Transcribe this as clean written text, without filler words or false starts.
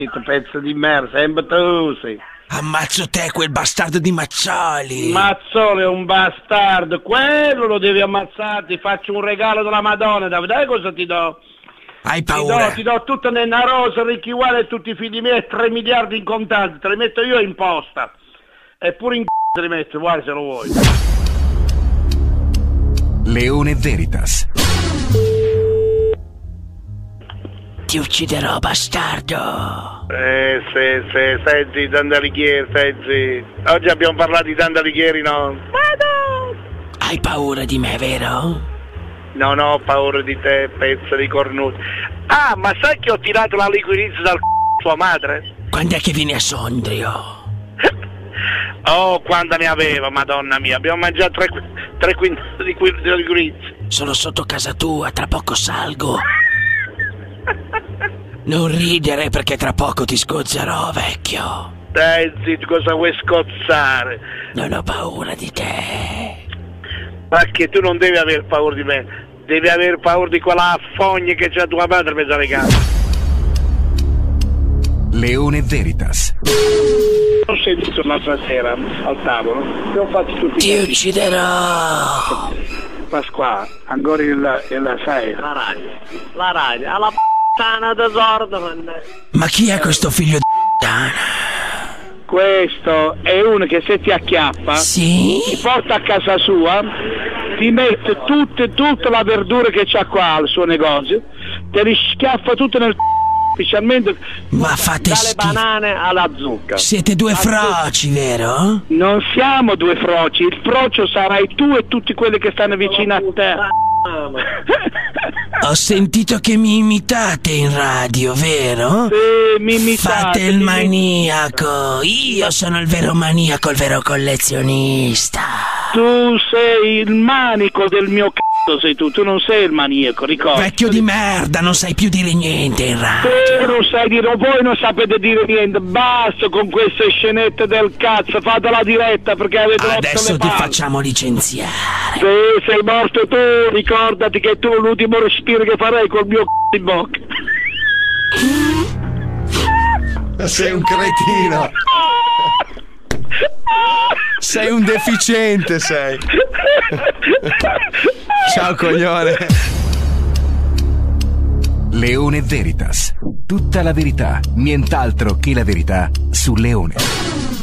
pezzo di merda, sempre tu sei. Ammazzo te, quel bastardo di Mazzoli. Mazzoli è un bastardo, quello lo devi ammazzare, ti faccio un regalo della Madonna, dai cosa ti do? Hai paura? Ti do tutto nella rosa, ricchi uguali e tutti i figli miei, 3 miliardi in contanti, te li metto io in posta. E pure in te li metto, guarda se lo vuoi. Leone Veritas. Ti ucciderò, bastardo. Stai zitto, Andalighieri, stai zitto. Oggi abbiamo parlato di Andalighieri, no? Hai paura di me, vero? No, ho paura di te, pezzo di cornuto. Ah, ma sai che ho tirato la liquirizia dal tua madre? Quando è che vieni a Sondrio? Oh, quanta ne aveva, madonna mia. Abbiamo mangiato 3 quintali di liquirizia. Sono sotto casa tua, tra poco salgo. Non ridere perché tra poco ti sgozzerò, vecchio. Dai, zitto, cosa vuoi scozzare? Non ho paura di te. Ma che tu non devi aver paura di me, devi aver paura di quella fogna che c'ha tua madre per le gambe. Leone Veritas. Ho sentito l'altra sera al tavolo, abbiamo fatto tutti. Ti ucciderò. Pasqua, ancora il sai. La radio, alla p***ana tesoro. Ma chi è questo figlio di p***ana? Questo è uno che se ti acchiappa, sì? ti porta a casa sua, ti mette tutta la verdura che c'ha qua al suo negozio, te li schiaffa tutto nel specialmente ma fate dalle schifo. banane alla zucca. Siete due froci, vero? Non siamo due froci, il frocio sarai tu e tutti quelli che stanno vicino a te. Ho sentito che mi imitate in radio, vero? Sì, mi imitate. Fate il maniaco. Io sono il vero maniaco, il vero collezionista. Tu sei il manico del mio c***o, sei tu non sei il maniaco, ricorda. Vecchio di merda, non sai più dire niente in radio. Non sai dire, voi non sapete dire niente, basta con queste scenette del cazzo, fate la diretta perché avete rotto le Adesso ti palle. facciamo licenziare. Sì, sei morto tu, ricordati che tu l'ultimo respiro che farai col mio c***o in bocca. Sei un cretino. Sei un deficiente, sei. Ciao coglione. Leone Veritas. Tutta la verità, nient'altro che la verità su Leone.